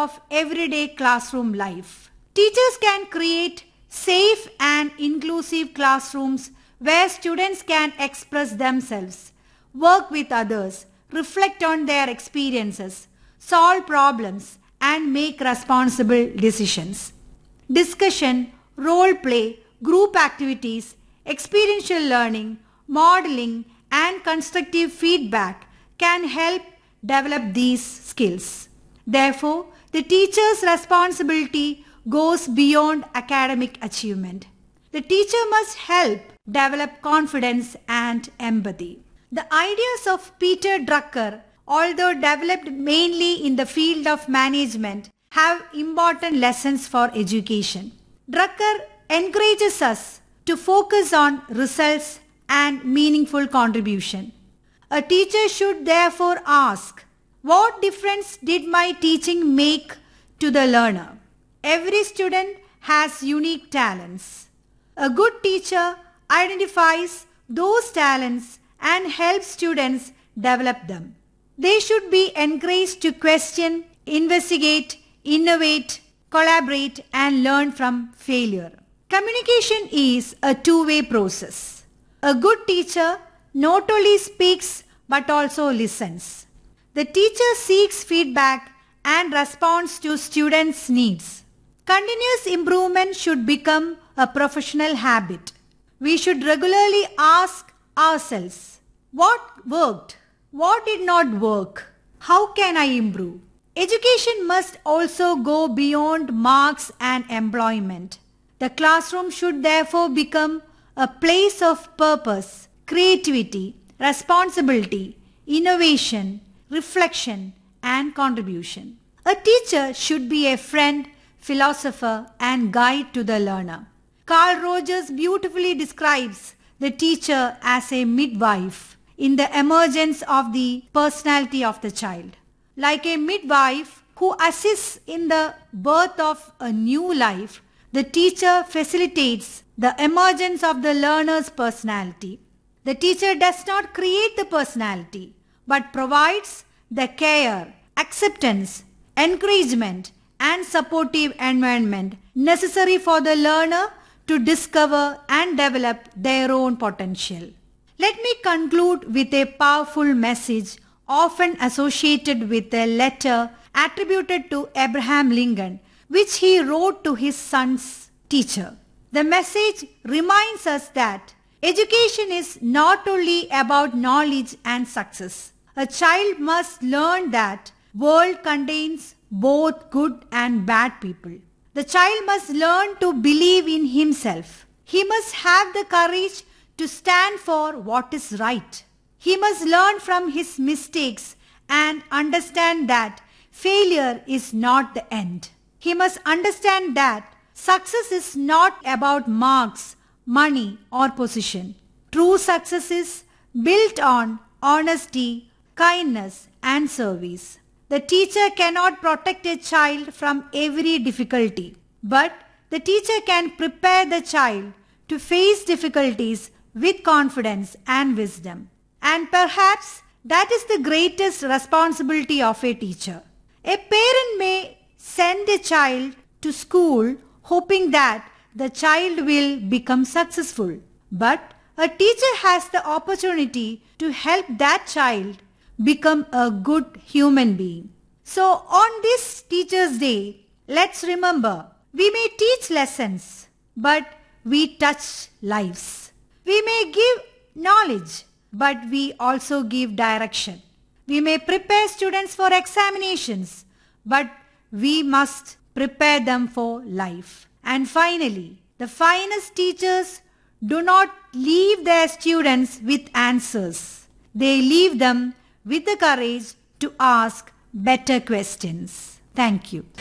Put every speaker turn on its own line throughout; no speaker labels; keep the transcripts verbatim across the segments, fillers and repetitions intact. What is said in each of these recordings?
of everyday classroom life. Teachers can create safe and inclusive classrooms where students can express themselves, work with others, reflect on their experiences, solve problems, and make responsible decisions. Discussion, role play, group activities, experiential learning, modeling, and constructive feedback can help develop these skills. Therefore, the teacher's responsibility goes beyond academic achievement. The teacher must help develop confidence and empathy. The ideas of Peter Drucker, although developed mainly in the field of management, have important lessons for education. Drucker encourages us to focus on results and meaningful contribution. A teacher should therefore ask, what difference did my teaching make to the learner? Every student has unique talents. A good teacher identifies those talents and helps students develop them. They should be encouraged to question, investigate, innovate, collaborate, and learn from failure. Communication is a two-way process. A good teacher not only speaks but also listens. The teacher seeks feedback and responds to students' needs. Continuous improvement should become a professional habit. We should regularly ask ourselves, what worked? What did not work? How can I improve? Education must also go beyond marks and employment. The classroom should therefore become a place of purpose, creativity, responsibility, innovation, reflection, and contribution. A teacher should be a friend, philosopher, and guide to the learner. Carl Rogers beautifully describes the teacher as a midwife in the emergence of the personality of the child. Like a midwife who assists in the birth of a new life, the teacher facilitates the emergence of the learner's personality. The teacher does not create the personality, but provides the care, acceptance, encouragement, and supportive environment necessary for the learner to discover and develop their own potential. Let me conclude with a powerful message often associated with a letter attributed to Abraham Lincoln, which he wrote to his son's teacher. The message reminds us that education is not only about knowledge and success. A child must learn that the world contains both good and bad people. The child must learn to believe in himself. He must have the courage to stand for what is right. He must learn from his mistakes and understand that failure is not the end. He must understand that success is not about marks, money, or position. True success is built on honesty, kindness, and service. The teacher cannot protect a child from every difficulty, but the teacher can prepare the child to face difficulties with confidence and wisdom. And perhaps that is the greatest responsibility of a teacher. A parent may send a child to school hoping that the child will become successful, but a teacher has the opportunity to help that child become a good human being. So on this Teacher's Day, let's remember, we may teach lessons, but we touch lives. We may give knowledge, but we also give direction. We may prepare students for examinations, but we must prepare them for life. And finally, the finest teachers do not leave their students with answers. They leave them with the courage to ask better questions. Thank you.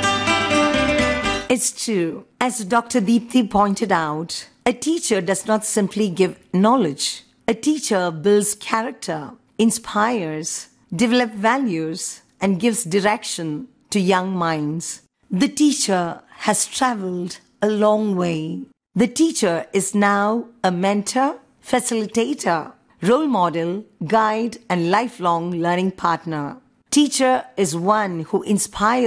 It's true. As Doctor Deepthi pointed out, a teacher does not simply give knowledge. A teacher builds character, inspires, develops values, and gives direction to young minds. The teacher has traveled a long way. The teacher is now a mentor, facilitator, role model, guide, and lifelong learning partner. Teacher is one who inspires